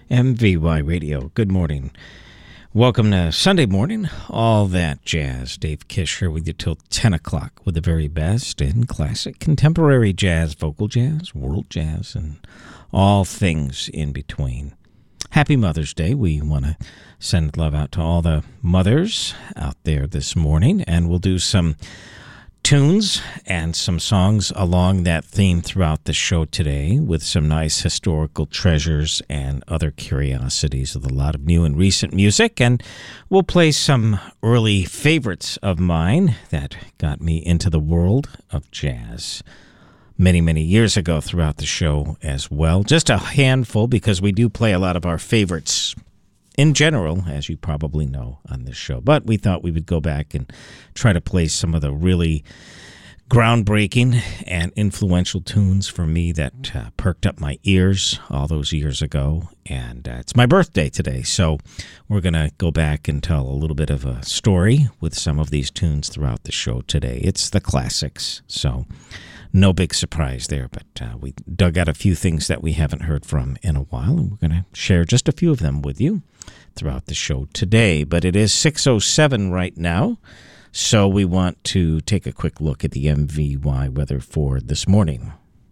MVY Radio, good morning. Welcome to Sunday morning, All That Jazz. Dave Kish here with you till 10 o'clock with the very best in classic, contemporary jazz, vocal jazz, world jazz, and all things in between. Happy Mother's Day. We want to send love out to all the mothers out there this morning, and we'll do some tunes and some songs along that theme throughout the show today with some nice historical treasures and other curiosities with a lot of new and recent music. And we'll play some early favorites of mine that got me into the world of jazz many, many years ago throughout the show as well. Just a handful because we do play a lot of our favorites in general, as you probably know, on this show. But we thought we would go back and try to play some of the really groundbreaking and influential tunes for me that perked up my ears all those years ago. And it's my birthday today, so we're going to go back and tell a little bit of a story with some of these tunes throughout the show today. It's the classics, so no big surprise there, but we dug out a few things that we haven't heard from in a while, and we're going to share just a few of them with you throughout the show today. But it is 6:07 right now, so we want to take a quick look at the MVY weather for this morning.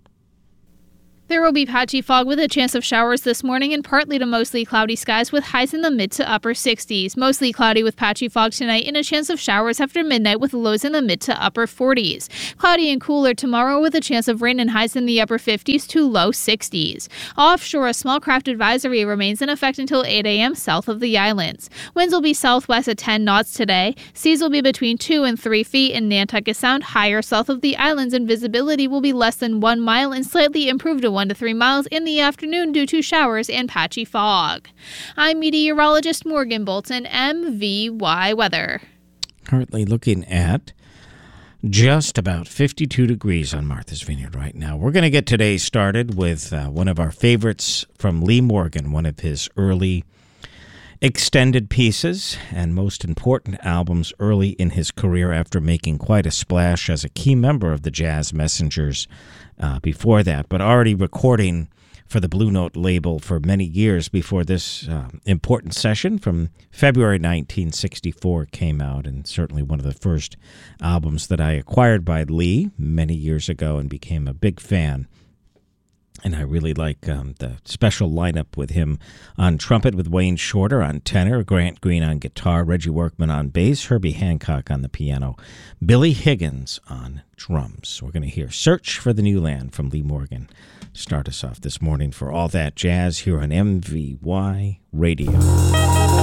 There will be patchy fog with a chance of showers this morning and partly to mostly cloudy skies with highs in the mid to upper 60s. Mostly cloudy with patchy fog tonight and a chance of showers after midnight with lows in the mid to upper 40s. Cloudy and cooler tomorrow with a chance of rain and highs in the upper 50s to low 60s. Offshore, a small craft advisory remains in effect until 8 a.m. south of the islands. Winds will be southwest at 10 knots today. Seas will be between 2 and 3 feet in Nantucket Sound, higher south of the islands, and visibility will be less than 1 mile and slightly improved to 1 to 3 miles in the afternoon due to showers and patchy fog. I'm meteorologist Morgan Bolton, MVY Weather. Currently looking at just about 52 degrees on Martha's Vineyard right now. We're going to get today started with one of our favorites from Lee Morgan, one of his early extended pieces and most important albums early in his career after making quite a splash as a key member of the Jazz Messengers before that, but already recording for the Blue Note label for many years before this important session from February 1964 came out, and certainly one of the first albums that I acquired by Lee many years ago and became a big fan. And I really like the special lineup with him on trumpet with Wayne Shorter on tenor, Grant Green on guitar, Reggie Workman on bass, Herbie Hancock on the piano, Billy Higgins on drums. We're going to hear Search for the New Land from Lee Morgan. Start us off this morning for All That Jazz here on MVY Radio.